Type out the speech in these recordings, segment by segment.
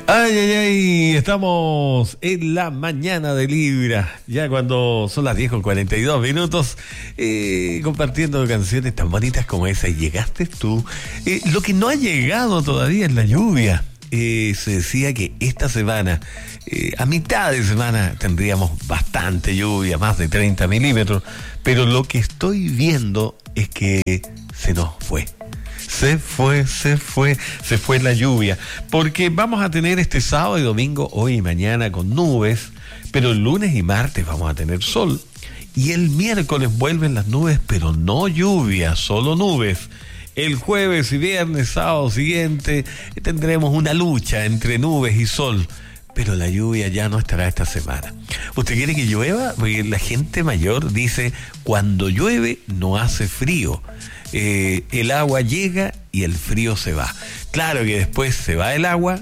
Ay, ay, ay, estamos en la mañana de Libra, ya cuando son las 10:42, compartiendo canciones tan bonitas como esa, y llegaste tú. Lo que no ha llegado todavía es la lluvia. Se decía que esta semana, a mitad de semana, tendríamos bastante lluvia, más de 30 milímetros, pero lo que estoy viendo es que se nos fue. Se fue la lluvia, porque vamos a tener este sábado y domingo, hoy y mañana, con nubes, pero el lunes y martes vamos a tener sol, y el miércoles vuelven las nubes, pero no lluvia, solo nubes. El jueves y viernes, sábado siguiente, tendremos una lucha entre nubes y sol, pero la lluvia ya no estará esta semana. ¿Usted quiere que llueva? Porque la gente mayor dice, cuando llueve no hace frío. El agua llega y el frío se va. Claro que después se va el agua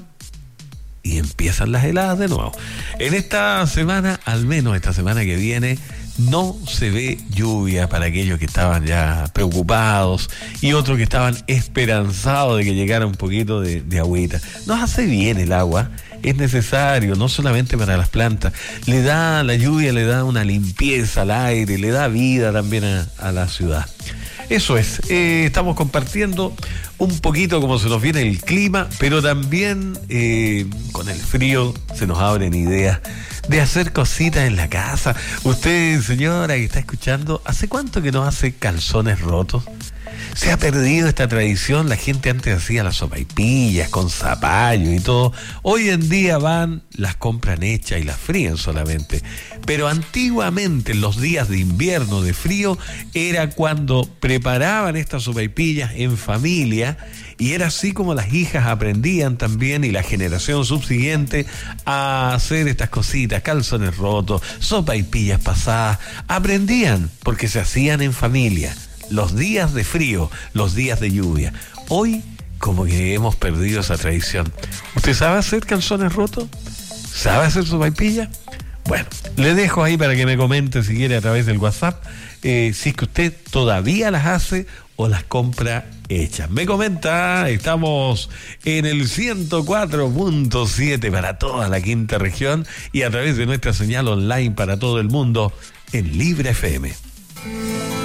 y empiezan las heladas de nuevo. En esta semana, al menos esta semana que viene, no se ve lluvia para aquellos que estaban ya preocupados y otros que estaban esperanzados de que llegara un poquito de agüita. Nos hace bien el agua, es necesario, no solamente para las plantas. La lluvia le da una limpieza al aire, le da vida también a la ciudad. Eso es, estamos compartiendo un poquito cómo se nos viene el clima, pero también con el frío se nos abren ideas de hacer cositas en la casa. Usted, señora que está escuchando, ¿hace cuánto que no hace calzones rotos? Se ha perdido esta tradición. La gente antes hacía las sopaipillas con zapallo y todo. Hoy en día las compran hechas y las fríen solamente. Pero antiguamente, en los días de invierno, de frío, era cuando preparaban estas sopaipillas en familia, y era así como las hijas aprendían también, y la generación subsiguiente, a hacer estas cositas, calzones rotos, sopaipillas pasadas. Aprendían porque se hacían en familia. Los días de frío, los días de lluvia. Hoy, como que hemos perdido esa tradición. ¿Usted sabe hacer calzones rotos? ¿Sabe hacer sopaipilla? Bueno, le dejo ahí para que me comente si quiere a través del WhatsApp, si es que usted todavía las hace o las compra hechas. Me comenta, estamos en el 104.7 para toda la quinta región y a través de nuestra señal online para todo el mundo en Libre FM.